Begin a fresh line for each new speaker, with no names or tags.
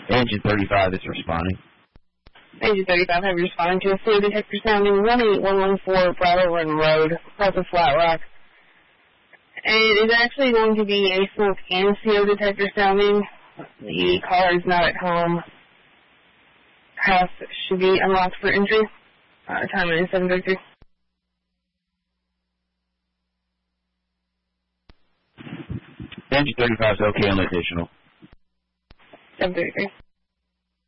Engine 35 is responding.
Engine 35, have you responding to a CO detector sounding 18114 Bravo Run Road, south of Flat Rock. And it is actually going to be a smoke and CO detector sounding. The caller is not at home. House should be unlocked for entry. Time is 7:33.
Engine 35 is okay on additional.
7:33.